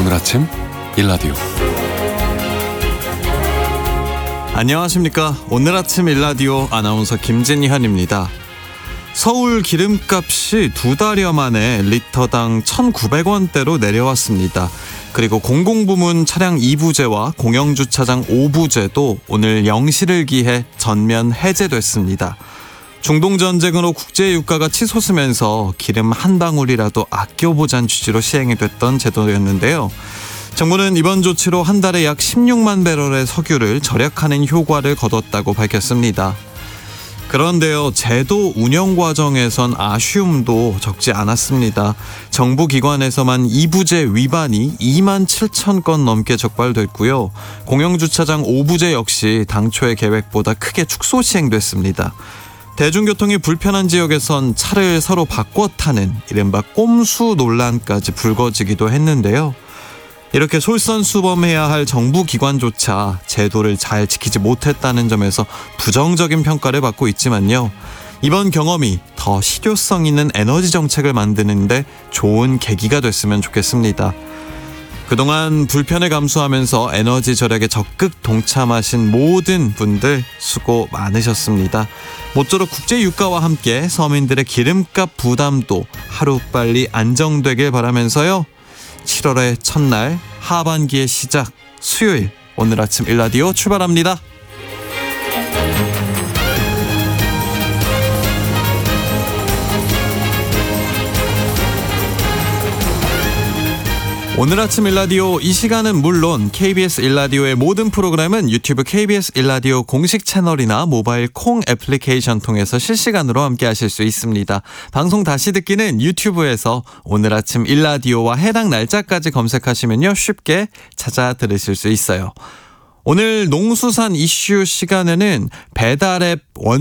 오늘 아침 일라디오. 안녕하십니까. 오늘 아침 일라디오 아나운서 김진희한입니다. 서울 기름값이 2달여 만에 리터당 1,900원대로 내려왔습니다. 그리고 공공부문 차량 2부제와 공영주차장 5부제도 오늘 0시를 기해 전면 해제됐습니다. 중동전쟁으로 국제유가가 치솟으면서 기름 한 방울이라도 아껴보자는 취지로 시행이 됐던 제도였는데요. 정부는 이번 조치로 한 달에 약 16만 배럴의 석유를 절약하는 효과를 거뒀다고 밝혔습니다. 그런데요, 제도 운영 과정에선 아쉬움도 적지 않았습니다. 정부 기관에서만 2부제 위반이 2만 7천 건 넘게 적발됐고요. 공영주차장 5부제 역시 당초의 계획보다 크게 축소 시행됐습니다. 대중교통이 불편한 지역에선 차를 서로 바꿔 타는 이른바 꼼수 논란까지 불거지기도 했는데요. 이렇게 솔선수범해야 할 정부 기관조차 제도를 잘 지키지 못했다는 점에서 부정적인 평가를 받고 있지만요. 이번 경험이 더 실효성 있는 에너지 정책을 만드는데 좋은 계기가 됐으면 좋겠습니다. 그동안 불편을 감수하면서 에너지 절약에 적극 동참하신 모든 분들 수고 많으셨습니다. 모쪼록 국제유가와 함께 서민들의 기름값 부담도 하루빨리 안정되길 바라면서요. 7월의 첫날 하반기의 시작 수요일 오늘 아침 일라디오 출발합니다. 오늘 아침 일라디오 이 시간은 물론 KBS 일라디오의 모든 프로그램은 유튜브 KBS 일라디오 공식 채널이나 모바일 콩 애플리케이션 통해서 실시간으로 함께 하실 수 있습니다. 방송 다시 듣기는 유튜브에서 오늘 아침 일라디오와 해당 날짜까지 검색하시면요 쉽게 찾아 들으실 수 있어요. 오늘 농수산 이슈 시간에는 배달앱